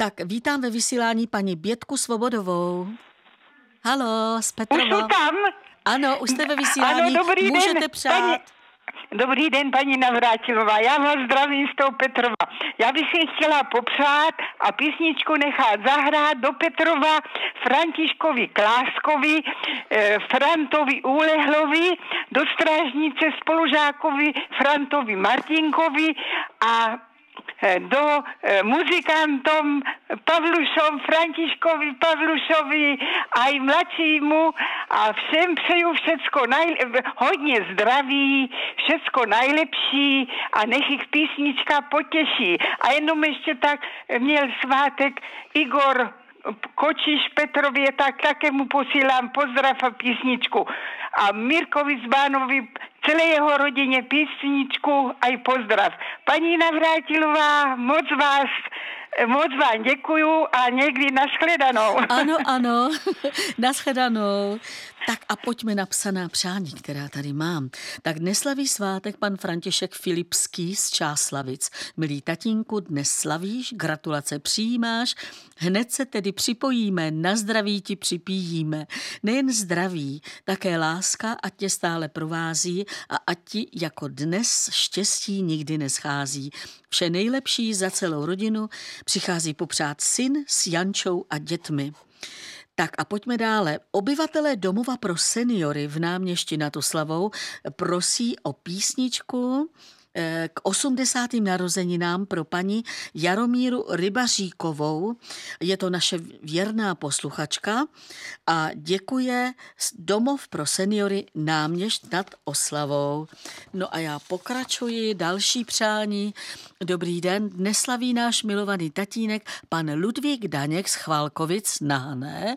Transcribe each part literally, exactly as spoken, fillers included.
Tak vítám ve vysílání paní Bětku Svobodovou. Halo, z Petrova. Už jsou tam? Ano, už jste ve vysílání. Ano, dobrý Můžete den, přát. Paní... Dobrý den, paní Navrátilová. Já vás zdravím z toho Petrova. Já bych si chtěla popřát a písničku nechat zahrát do Petrova Františkovi Kláskovi, eh, Frantovi Úlehlovi, do strážnice spolužákovi Frantovi Martinkovi a do e, muzikantom Pavlušom, Františkovi Pavlušovi a i mladšímu a všem přeju všecko najle- hodně zdraví, všecko nejlepší a nech jich písnička potěší. A jenom ještě tak měl svátek Igor Kočiš Petrově, tak také mu posílám pozdrav a písničku. A Mirkovi Zbánovi, celé jeho rodině písničku a i pozdrav. Paní Navrátilová, moc vás, moc vám děkuju a někdy nashledanou. Ano, ano, nashledanou. Tak a pojďme na psaná přání, která tady mám. Tak dnes slaví svátek pan František Filipský z Čáslavic. Milý tatínku, dnes slavíš, gratulace přijímáš, hned se tedy připojíme, na zdraví ti připíjíme. Nejen zdraví, také láska, ať tě stále provází a ať ti jako dnes štěstí nikdy neschází. Vše nejlepší za celou rodinu přichází popřát syn s Jančou a dětmi. Tak a pojďme dále. Obyvatelé domova pro seniory v náměstí nad Oslavou prosí o písničku k osmdesátým narozeninám pro paní Jaromíru Rybaříkovou. Je to naše věrná posluchačka a děkuje domov pro seniory náměšť nad Oslavou. No a já pokračuji, další přání. Dobrý den, dnes slaví náš milovaný tatínek, pan Ludvík Daněk z Chvalkovic na Hané,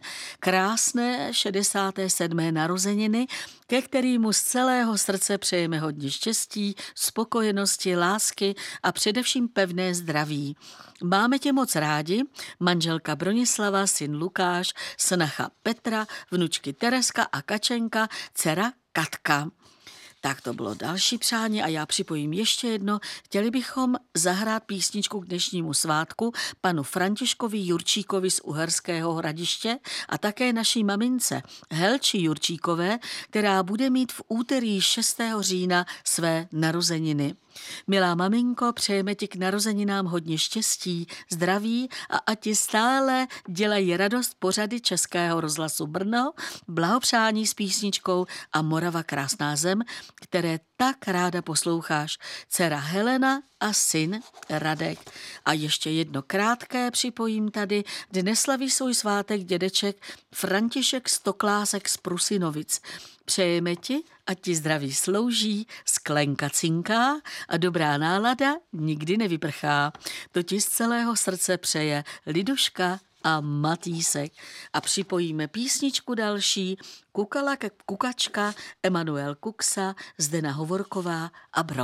krásné šedesáté sedmé narozeniny, ke kterému z celého srdce přejeme hodně štěstí, spokojenosti, lásky a především pevné zdraví. Máme tě moc rádi, manželka Bronislava, syn Lukáš, snacha Petra, vnučky Tereska a Kačenka, dcera Katka. Tak to bylo další přání a já připojím ještě jedno. Chtěli bychom zahrát písničku k dnešnímu svátku panu Františkovi Jurčíkovi z Uherského Hradiště a také naší mamince Helči Jurčíkové, která bude mít v úterý šestého října své narozeniny. Milá maminko, přejeme ti k narozeninám hodně štěstí, zdraví a ať ti stále dělají radost pořady Českého rozhlasu Brno, blahopřání s písničkou A Morava krásná zem, které tak ráda posloucháš. Dcera Helena a syn Radek. A ještě jedno krátké připojím tady. Dnes slaví svůj svátek dědeček František Stoklásek z Prusinovic. Přejeme ti, ať ti zdraví slouží, sklenka cinká a dobrá nálada nikdy nevyprchá. To ti z celého srdce přeje Liduška a Matýsek. A připojíme písničku další, Kukala kukačka, Emanuel Kuksa, Zdena Hovorková a Bro.